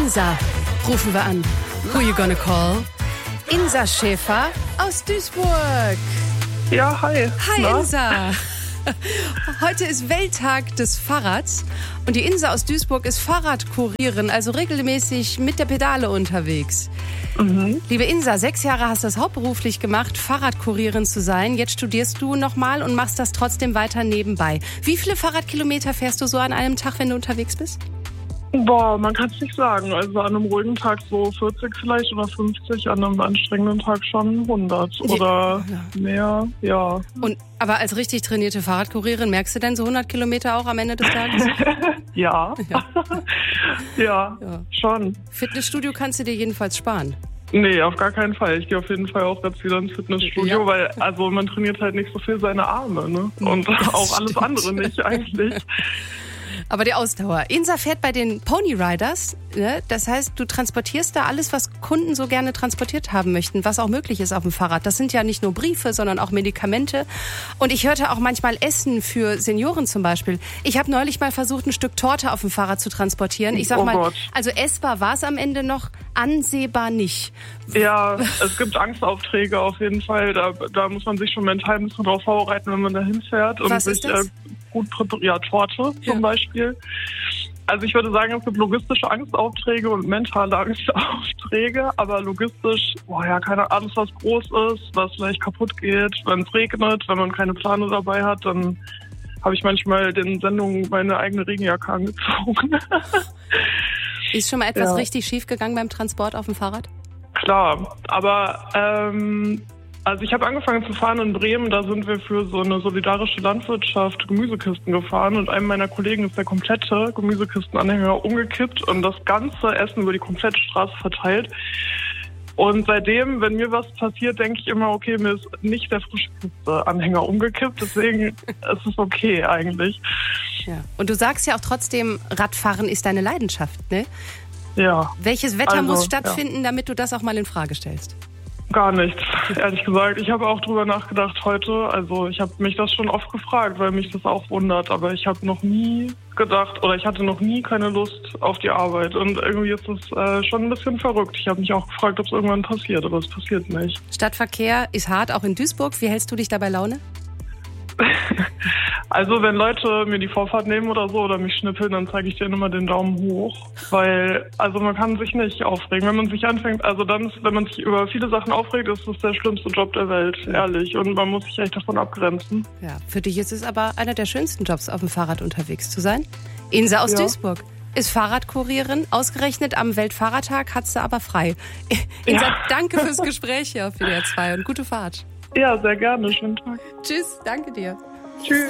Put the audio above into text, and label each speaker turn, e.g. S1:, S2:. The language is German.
S1: Insa rufen wir an. Who you gonna call? Insa Schäfer aus Duisburg.
S2: Ja, hi.
S1: Hi, na? Insa. Heute ist Welttag des Fahrrads und die Insa aus Duisburg ist Fahrradkurierin, also regelmäßig mit der Pedale unterwegs.
S2: Mhm.
S1: Liebe Insa, 6 Jahre hast du das hauptberuflich gemacht, Fahrradkurierin zu sein. Jetzt studierst du nochmal und machst das trotzdem weiter nebenbei. Wie viele Fahrradkilometer fährst du so an einem Tag, wenn du unterwegs bist?
S2: Boah, man kann es nicht sagen. Also an einem ruhigen Tag so 40 vielleicht oder 50, an einem anstrengenden Tag schon 100 oder mehr, ja.
S1: Aber als richtig trainierte Fahrradkurierin merkst du denn so 100 Kilometer auch am Ende des Tages?
S2: Ja. Ja, schon.
S1: Fitnessstudio kannst du dir jedenfalls sparen.
S2: Nee, auf gar keinen Fall. Ich gehe auf jeden Fall auch jetzt wieder ins Fitnessstudio, weil also man trainiert halt nicht so viel seine Arme, ne? Und auch alles andere nicht eigentlich.
S1: Aber die Ausdauer. Insa fährt bei den Pony Riders, ne? Das heißt, du transportierst da alles, was Kunden so gerne transportiert haben möchten, was auch möglich ist auf dem Fahrrad. Das sind ja nicht nur Briefe, sondern auch Medikamente. Und ich hörte auch manchmal Essen für Senioren zum Beispiel. Ich habe neulich mal versucht, ein Stück Torte auf dem Fahrrad zu transportieren. Ich sag mal, also essbar war es am Ende noch, ansehbar nicht.
S2: Ja, es gibt Angstaufträge auf jeden Fall. Da muss man sich schon mental ein bisschen drauf vorbereiten, wenn man da hinfährt. Und
S1: was ist das?
S2: Gut präpariert, Torte zum Beispiel. Also ich würde sagen, es gibt logistische Angstaufträge und mentale Angstaufträge, aber logistisch, keine Ahnung, alles was groß ist, was vielleicht kaputt geht, wenn es regnet, wenn man keine Plane dabei hat, dann habe ich manchmal den Sendungen meine eigene Regenjacke angezogen.
S1: Ist schon mal etwas richtig schief gegangen beim Transport auf dem Fahrrad?
S2: Klar, aber also ich habe angefangen zu fahren in Bremen, da sind wir für so eine solidarische Landwirtschaft Gemüsekisten gefahren und einem meiner Kollegen ist der komplette Gemüsekistenanhänger umgekippt und das ganze Essen über die komplette Straße verteilt. Und seitdem, wenn mir was passiert, denke ich immer, okay, mir ist nicht der Frischkiste-Anhänger umgekippt, deswegen ist es okay eigentlich.
S1: Ja. Und du sagst ja auch trotzdem, Radfahren ist deine Leidenschaft, ne?
S2: Ja.
S1: Welches Wetter muss stattfinden, damit du das auch mal in Frage stellst?
S2: Gar nichts, ehrlich gesagt. Ich habe auch drüber nachgedacht heute. Also ich habe mich das schon oft gefragt, weil mich das auch wundert. Aber ich habe noch nie gedacht oder ich hatte noch nie keine Lust auf die Arbeit. Und irgendwie ist es schon ein bisschen verrückt. Ich habe mich auch gefragt, ob es irgendwann passiert, aber es passiert nicht.
S1: Stadtverkehr ist hart, auch in Duisburg. Wie hältst du dich da bei Laune?
S2: Also wenn Leute mir die Vorfahrt nehmen oder so oder mich schnippeln, dann zeige ich denen immer den Daumen hoch, weil also man kann sich nicht aufregen. Wenn man sich anfängt, wenn man sich über viele Sachen aufregt, ist das der schlimmste Job der Welt, ehrlich. Und man muss sich echt davon abgrenzen.
S1: Ja, für dich ist es aber einer der schönsten Jobs, auf dem Fahrrad unterwegs zu sein. Insa aus Duisburg ist Fahrradkurierin. Ausgerechnet am Weltfahrradtag hat sie aber frei. Insa, danke fürs Gespräch hier auf WDR 2 und gute Fahrt.
S2: Ja, sehr gerne. Schönen Tag.
S1: Tschüss, danke dir.
S2: Tschüss.